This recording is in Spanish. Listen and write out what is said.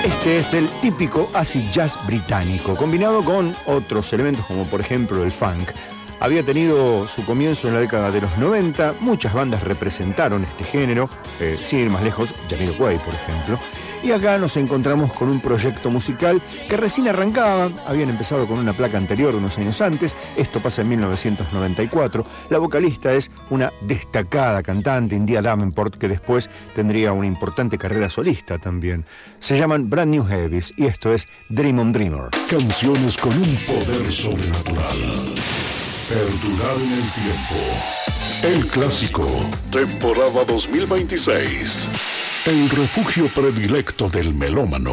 Este es el típico acid jazz británico, combinado con otros elementos como por ejemplo el funk. Había tenido su comienzo en la década de los 90, muchas bandas representaron este género, sin ir más lejos, Jamiroquai por ejemplo, y acá nos encontramos con un proyecto musical que recién arrancaba, habían empezado con una placa anterior unos años antes, esto pasa en 1994, la vocalista es una destacada cantante, India Davenport, que después tendría una importante carrera solista también. Se llaman Brand New Heavies y esto es Dream on Dreamer. Canciones con un poder sobrenatural. Perdurar en el tiempo. El clásico. Temporada 2026. El refugio predilecto del melómano.